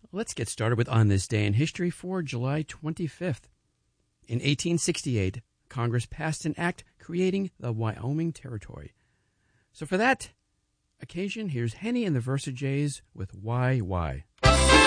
Let's get started with On This Day in History for July 25th. In 1868, Congress passed an act creating the Wyoming Territory. So for that occasion, here's Henny and the Versajays with Why.